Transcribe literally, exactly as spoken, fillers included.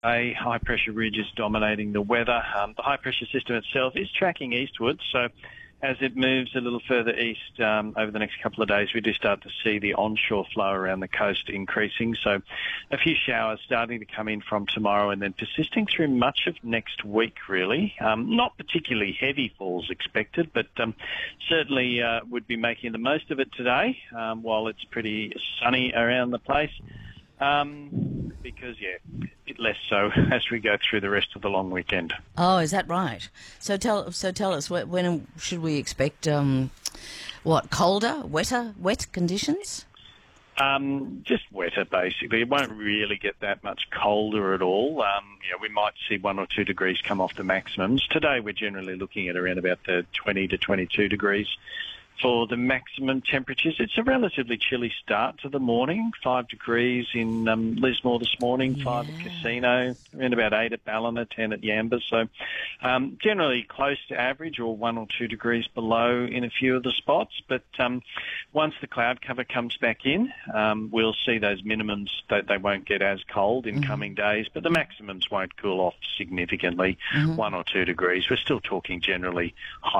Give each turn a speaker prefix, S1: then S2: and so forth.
S1: A high-pressure ridge is dominating the weather. Um, the high-pressure system itself is tracking eastwards, so as it moves a little further east um, over the next couple of days, we do start to see the onshore flow around the coast increasing. So a few showers starting to come in from tomorrow and then persisting through much of next week, really. Um, not particularly heavy falls expected, but um, certainly uh, would be making the most of it today um, while it's pretty sunny around the place. Um, because, yeah, a bit less so as we go through the rest of the long weekend.
S2: Oh, is that right? So tell so tell us, wh- when should we expect, um, what, colder, wetter, wet conditions?
S1: Um, just wetter, basically. It won't really get that much colder at all. Um, you know, we might see one or two degrees come off the maximums. Today we're generally looking at around about the twenty to twenty-two degrees. For the maximum temperatures, it's a relatively chilly start to the morning. Five degrees in um, Lismore this morning,
S2: Yeah.
S1: five at Casino, around about eight at Ballina, ten at Yamba. So um, generally close to average or one or two degrees below in a few of the spots. But um, once the cloud cover comes back in, um, we'll see those minimums. They, they won't get as cold in mm-hmm. coming days, but the maximums won't cool off significantly, mm-hmm. one or two degrees. We're still talking generally high